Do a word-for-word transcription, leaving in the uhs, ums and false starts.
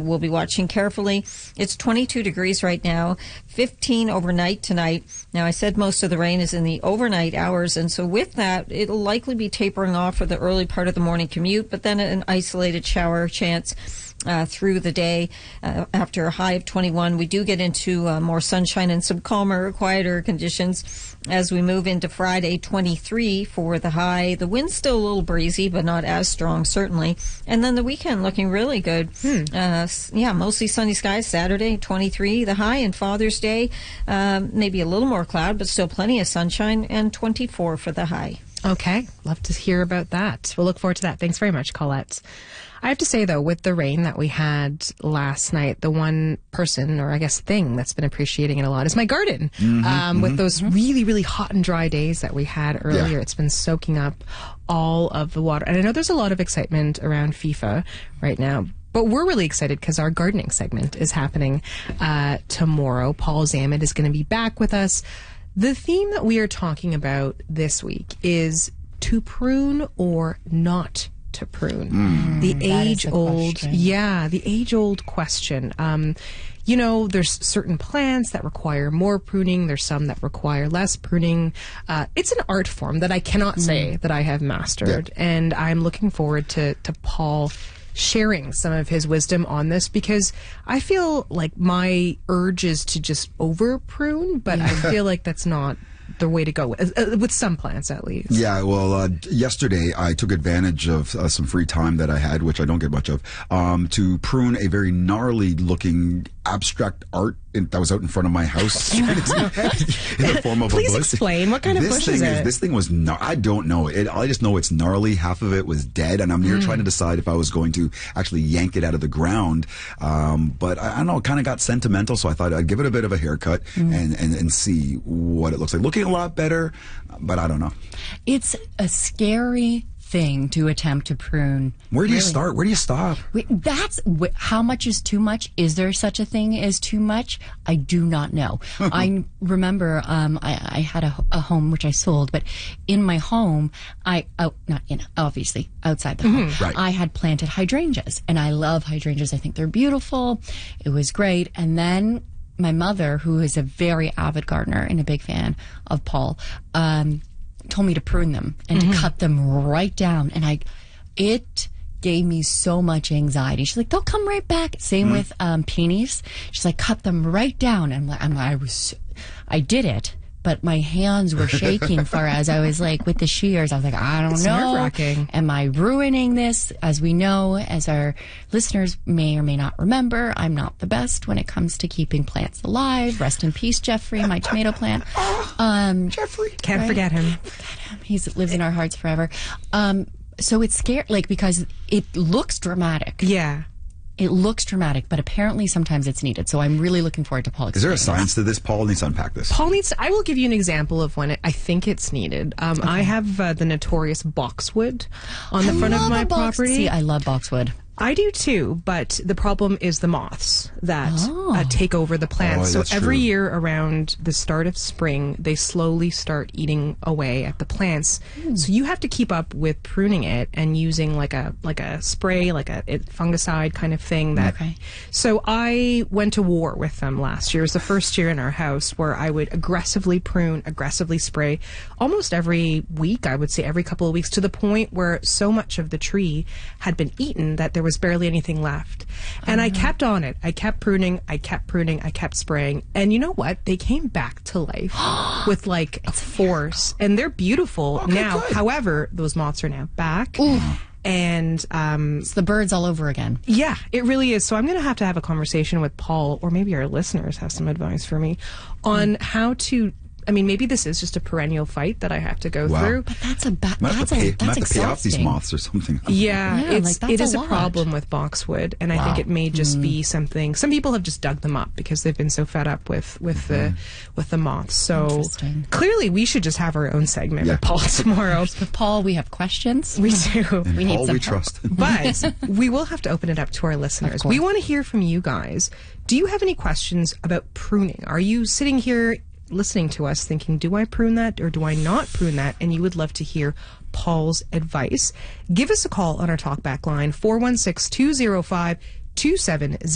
we'll be watching carefully. It's twenty-two degrees right now, fifteen overnight tonight. Now, I said most of the rain is in the overnight hours, and so with that, it'll likely be tapering off for the early part of the morning commute, but then an isolated shower chance Uh, through the day. Uh, after a high of twenty-one, we do get into uh, more sunshine and some calmer, quieter conditions as we move into Friday. twenty-three for the high. The wind's still a little breezy, but not as strong, certainly. And then the weekend looking really good. Hmm. Uh, yeah, mostly sunny skies. Saturday, twenty-three the high, and Father's Day, um, maybe a little more cloud, but still plenty of sunshine, and twenty-four for the high. Okay, love to hear about that. We'll look forward to that. Thanks very much, Colette. I have to say, though, with the rain that we had last night, the one person, or I guess thing, that's been appreciating it a lot is my garden. Mm-hmm, um, mm-hmm. With those really, really hot and dry days that we had earlier, yeah. It's been soaking up all of the water. And I know there's a lot of excitement around FIFA right now, but we're really excited because our gardening segment is happening uh, tomorrow. Paul Zammit is going to be back with us. The theme that we are talking about this week is to prune or not to prune. Mm. The age-old, yeah, the age-old question. Um, you know, there's certain plants that require more pruning. There's some that require less pruning. Uh, it's an art form that I cannot mm. say that I have mastered, yeah. And I'm looking forward to to Paul sharing some of his wisdom on this, because I feel like my urge is to just over prune, but yeah. I feel like that's not the way to go with, uh, with some plants, at least. Yeah, well, uh, yesterday I took advantage of uh, some free time that I had, which I don't get much of, um, to prune a very gnarly looking abstract art in, that was out in front of my house in the form of Please a bush. Explain, what kind this of bush thing is it? This thing was, gnar- I don't know. It, I just know it's gnarly. Half of it was dead, and I'm here mm. trying to decide if I was going to actually yank it out of the ground. Um, but I, I don't know, it kind of got sentimental, so I thought I'd give it a bit of a haircut mm. and, and, and see what it looks like. Looking a lot better, but I don't know. It's a scary thing to attempt to prune. Where do you really. start? Where do you stop? Wait, that's wh- how much is too much? Is there such a thing as too much? I do not know. I remember um, I, I had a, a home which I sold, but in my home, I oh, not in obviously outside the home, mm-hmm. right. I had planted hydrangeas, and I love hydrangeas. I think they're beautiful. It was great, and then my mother, who is a very avid gardener and a big fan of Paul, um, told me to prune them and mm-hmm. to cut them right down. And I, it gave me so much anxiety. She's like, they'll come right back. Same mm-hmm. with um, peonies. She's like, cut them right down. And I'm like, I was, I did it, but my hands were shaking for as I was like with the shears. I was like, I don't it's know. Nerve-wracking. Am I ruining this? As we know, as our listeners may or may not remember, I'm not the best when it comes to keeping plants alive. Rest in peace, Jeffrey, my tomato plant. Um, Jeffrey. Can't right? forget him. Can't forget him. He lives in our hearts forever. Um, so it's scary, like, because it looks dramatic. Yeah. It looks dramatic, but apparently sometimes it's needed. So I'm really looking forward to Paul. Is there a science to this? Paul needs to unpack this. Paul needs to, I will give you an example of when it, I think it's needed. Um, okay. I have uh, the notorious boxwood on the I front of my box- property. See, I love boxwood. I do too, but the problem is the moths that oh. uh, take over the plants. Oh, so every true. year around the start of spring, they slowly start eating away at the plants. Mm. So you have to keep up with pruning it and using like a like a spray, like a it, fungicide kind of thing. That. Okay. So I went to war with them last year. It was the first year in our house where I would aggressively prune, aggressively spray, almost every week. I would say every couple of weeks, to the point where so much of the tree had been eaten that there was barely anything left. And uh-huh. I kept on it. I kept pruning. I kept pruning. I kept spraying. And you know what? They came back to life with like a force. And they're beautiful okay, now. Good. However, those moths are now back. Ooh. And um, it's the birds all over again. Yeah, it really is. So I'm going to have to have a conversation with Paul, or maybe our listeners have some advice for me on mm. how to. I mean, maybe this is just a perennial fight that I have to go wow. through. But that's a ba- might that's have to a pay, that's might have to pay off exhausting. these moths or something. Yeah, yeah it's like it is a, a problem with boxwood, and wow. I think it may just mm. be something. Some people have just dug them up because they've been so fed up with with mm-hmm. the with the moths. So clearly, we should just have our own segment yeah. with Paul tomorrow. With Paul, we have questions. We do. And we need Paul, some we help. trust. But we will have to open it up to our listeners. We want to hear from you guys. Do you have any questions about pruning? Are you sitting here listening to us thinking, do I prune that or do I not prune that? And you would love to hear Paul's advice. Give us a call on our talkback line, four one six, two zero five, two seven zero.